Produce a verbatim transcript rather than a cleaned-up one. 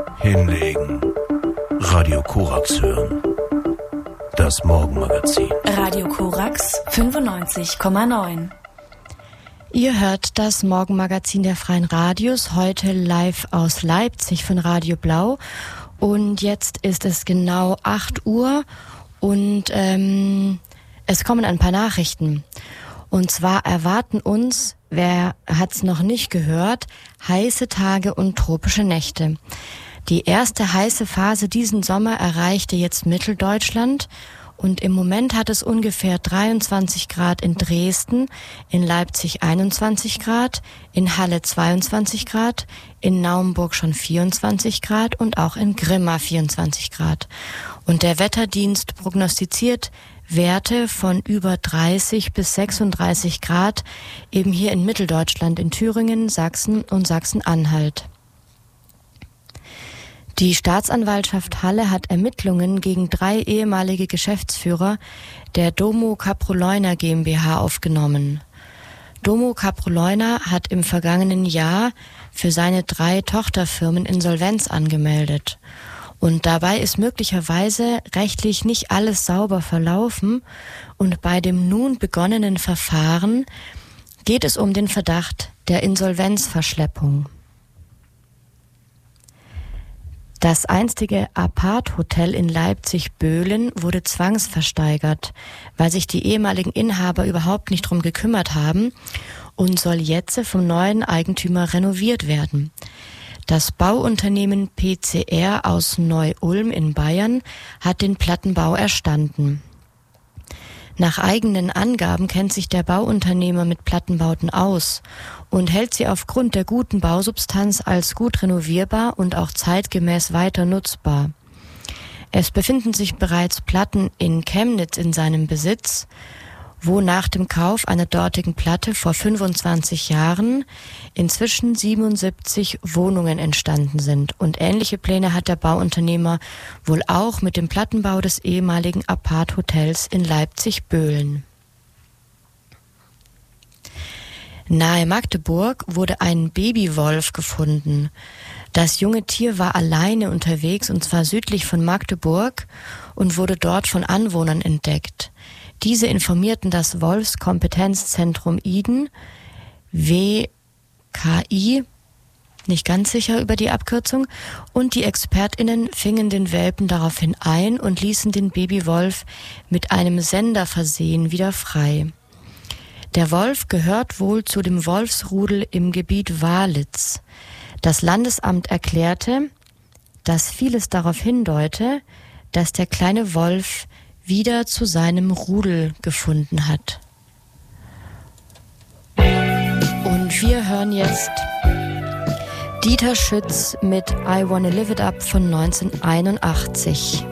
Hinlegen. Radio Korax hören. Das Morgenmagazin. Radio Korax fünfundneunzig Komma neun. Ihr hört das Morgenmagazin der Freien Radios, heute live aus Leipzig von Radio Blau. Und jetzt ist es genau acht Uhr und ähm, es kommen ein paar Nachrichten. Und zwar erwarten uns, wer hat's noch nicht gehört, heiße Tage und tropische Nächte. Die erste heiße Phase diesen Sommer erreichte jetzt Mitteldeutschland und im Moment hat es ungefähr dreiundzwanzig Grad in Dresden, in Leipzig einundzwanzig Grad, in Halle zweiundzwanzig Grad, in Naumburg schon vierundzwanzig Grad und auch in Grimma vierundzwanzig Grad. Und der Wetterdienst prognostiziert Werte von über dreißig bis sechsunddreißig Grad eben hier in Mitteldeutschland, in Thüringen, Sachsen und Sachsen-Anhalt. Die Staatsanwaltschaft Halle hat Ermittlungen gegen drei ehemalige Geschäftsführer der Domo Kaproleuner GmbH aufgenommen. Domo Kaproleuner hat im vergangenen Jahr für seine drei Tochterfirmen Insolvenz angemeldet. Und dabei ist möglicherweise rechtlich nicht alles sauber verlaufen und bei dem nun begonnenen Verfahren geht es um den Verdacht der Insolvenzverschleppung. Das einstige Apart-Hotel in Leipzig-Böhlen wurde zwangsversteigert, weil sich die ehemaligen Inhaber überhaupt nicht drum gekümmert haben und soll jetzt vom neuen Eigentümer renoviert werden. Das Bauunternehmen P C R aus Neu-Ulm in Bayern hat den Plattenbau erstanden. Nach eigenen Angaben kennt sich der Bauunternehmer mit Plattenbauten aus und hält sie aufgrund der guten Bausubstanz als gut renovierbar und auch zeitgemäß weiter nutzbar. Es befinden sich bereits Platten in Chemnitz in seinem Besitz, wo nach dem Kauf einer dortigen Platte vor fünfundzwanzig Jahren inzwischen siebenundsiebzig Wohnungen entstanden sind. Und ähnliche Pläne hat der Bauunternehmer wohl auch mit dem Plattenbau des ehemaligen Apart-Hotels in Leipzig-Böhlen. Nahe Magdeburg wurde ein Babywolf gefunden. Das junge Tier war alleine unterwegs und zwar südlich von Magdeburg und wurde dort von Anwohnern entdeckt. Diese informierten das Wolfskompetenzzentrum Iden, W K I, nicht ganz sicher über die Abkürzung, und die ExpertInnen fingen den Welpen daraufhin ein und ließen den Babywolf mit einem Sender versehen wieder frei. Der Wolf gehört wohl zu dem Wolfsrudel im Gebiet Walitz. Das Landesamt erklärte, dass vieles darauf hindeute, dass der kleine Wolf wieder zu seinem Rudel gefunden hat. Und wir hören jetzt Dieter Schütz mit I Wanna Live It Up von neunzehnhunderteinundachtzig.